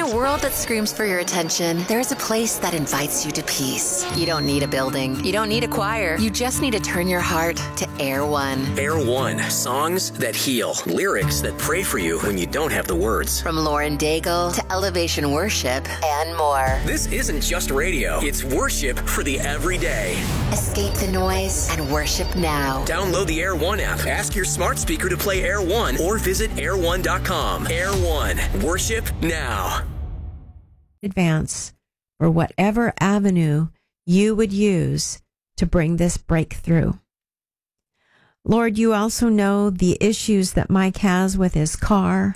a world that screams for your attention, there's a place that invites you to peace. You don't need a building. You don't need a choir. You just need to turn your heart to Air One. Air One. Songs that heal. Lyrics that pray for you when you don't have the words. From Lauren Daigle to Elevation Worship and more. This isn't just radio. It's worship for the everyday. Escape the noise and worship now. Download the Air One app. Ask your smart speaker to play Air One or visit air1.com. Air One. Worship now. Advance for whatever avenue you would use to bring this breakthrough. Lord, you also know the issues that Mike has with his car.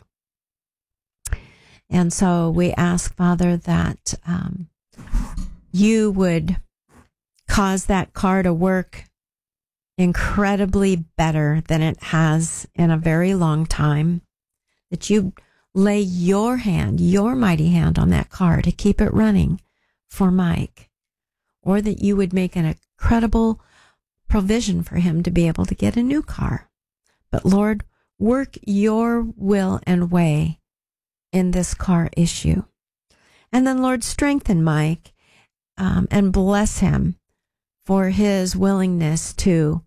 And so we ask, Father, that you would cause that car to work incredibly better than it has in a very long time. That you lay your hand, your mighty hand on that car to keep it running for Mike. Or that you would make an incredible provision for him to be able to get a new car. But Lord, work your will and way in this car issue. And then Lord, strengthen Mike and bless him for his willingness to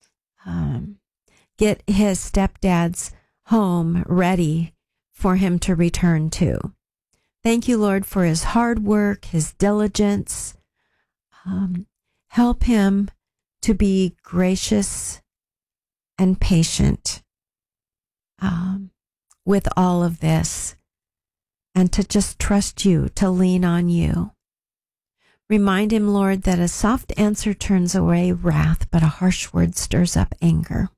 get his stepdad's home ready for him to return to. Thank you, Lord, for his hard work, his diligence. Help him to be gracious and patient with all of this, and to just trust you, to lean on you. Remind him, Lord, that a soft answer turns away wrath, but a harsh word stirs up anger.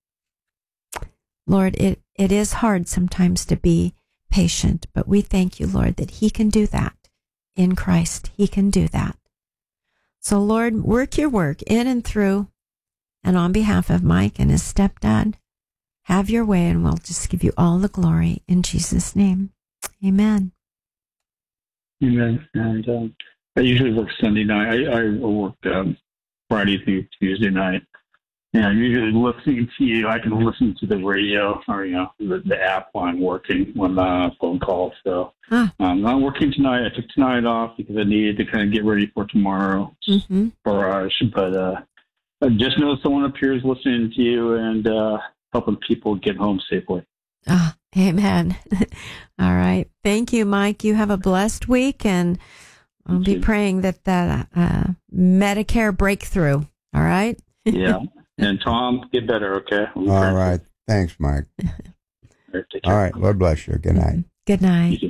Lord, it is hard sometimes to be patient, but we thank you, Lord, that he can do that. In Christ, he can do that. So, Lord, work your work in and through, and on behalf of Mike and his stepdad, have your way, and we'll just give you all the glory in Jesus' name. Amen. Amen. And I usually work Sunday night. I work Friday through Tuesday night. And I'm usually listening to you. I can listen to the radio or, the app while I'm working when I'm on a phone call. So I'm not working tonight. I took tonight off because I needed to kind of get ready for tomorrow. Mm-hmm. But just know someone up here is listening to you and helping people get home safely. Amen. All right. Thank you, Mike. You have a blessed week, and I'll be praying that Medicare breakthrough. All right? Yeah. And Tom, get better, okay? All right. Thanks, Mike. All right. Lord bless you. Good night. Good night.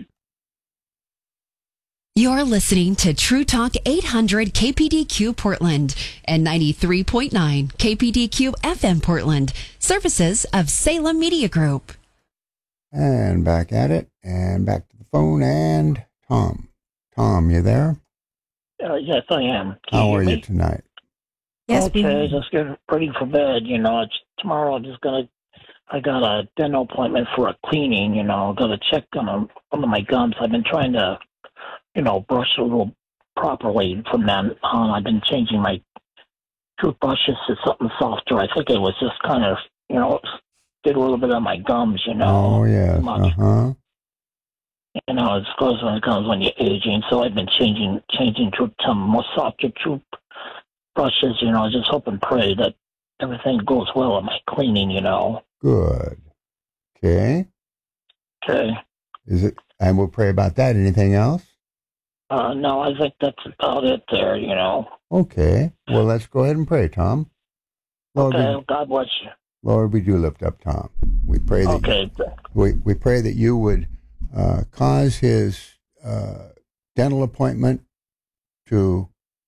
You're listening to True Talk 800 KPDQ Portland and 93.9 KPDQ FM Portland, services of Salem Media Group. And back at it, and back to the phone, and Tom. Tom, you there? Yes, I am. How are you tonight? Yes, okay, just getting ready for bed. It's tomorrow. I got a dental appointment for a cleaning. Got to check on one of my gums. I've been trying to, brush a little properly from then on. I've been changing my toothbrushes to something softer. I think it was just kind of, did a little bit on my gums. Oh yeah. Uh-huh. It goes when you're aging. So I've been changing to some more softer toothbrushes. Just hope and pray that everything goes well in my cleaning. Good. Okay. Okay. Is it? And we'll pray about that. Anything else? No, I think that's about it there. Okay. Well, let's go ahead and pray, Tom. Lord, okay. God bless you. Lord, we do lift up Tom. We pray that we pray that you would cause his dental appointment to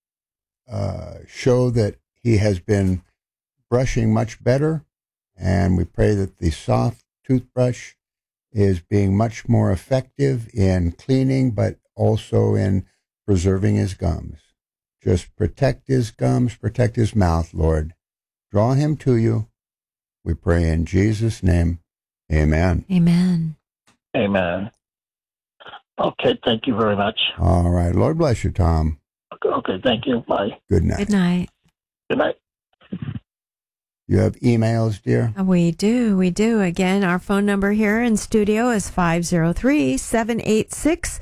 show that he has been brushing much better, and we pray that the soft toothbrush is being much more effective in cleaning, but also in preserving his gums. Just protect his gums, protect his mouth, Lord. Draw him to you. We pray in Jesus' name. Amen. Amen. Amen. Okay, thank you very much. All right. Lord bless you, Tom. Okay, thank you. Bye. Good night. Good night. Good night. You have emails, dear? We do. Again, our phone number here in studio is 503-786